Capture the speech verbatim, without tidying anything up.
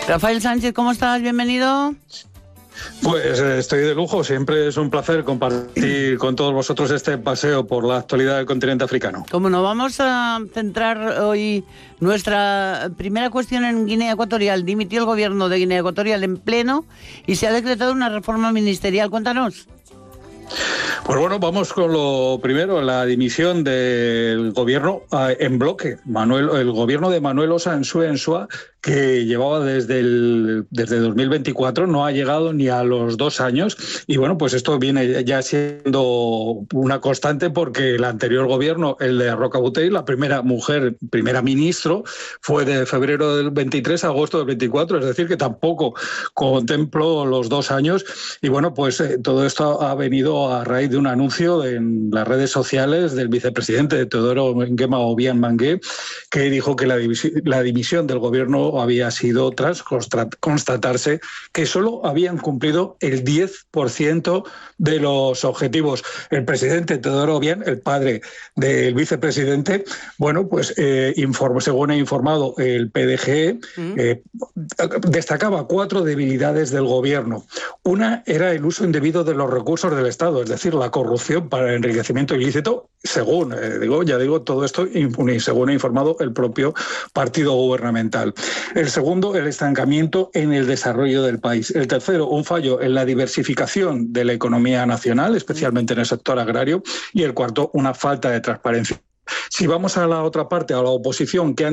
Rafael Sánchez, ¿cómo estás? Bienvenido. Pues eh, estoy de lujo, siempre es un placer compartir con todos vosotros este paseo por la actualidad del continente africano. Como nos vamos a centrar hoy nuestra primera cuestión en Guinea Ecuatorial. Dimitió el gobierno de Guinea Ecuatorial en pleno y se ha decretado una reforma ministerial. Cuéntanos. Pues bueno, vamos con lo primero, la dimisión del gobierno eh, en bloque. Manuel, el gobierno de Manuel Osansue Nsua, que llevaba desde el desde dos mil veinticuatro, no ha llegado ni a los dos años. Y bueno, pues esto viene ya siendo una constante porque el anterior gobierno, el de Roca Botey, la primera mujer, primera ministro, fue de febrero del veintitrés a agosto del veinticuatro, es decir, que tampoco contempló los dos años. Y bueno, pues eh, todo esto ha venido a raíz de un anuncio en las redes sociales del vicepresidente de Teodoro Nguema Obiang Mangue, que dijo que la, la dimisión del gobierno había sido tras constatarse que solo habían cumplido el diez por ciento de los objetivos. El presidente Teodoro Obiang, el padre del vicepresidente, bueno, pues eh, informó, según ha informado el P D G E, mm. eh, destacaba cuatro debilidades del gobierno. Una era el uso indebido de los recursos del Estado, es decir, la corrupción para el enriquecimiento ilícito, según, eh, digo, ya digo, todo esto impune, según ha informado el propio partido gubernamental. El segundo, el estancamiento en el desarrollo del país. El tercero, un fallo en la diversificación de la economía nacional, especialmente en el sector agrario. Y el cuarto, una falta de transparencia. Si vamos a la otra parte, a la oposición, que han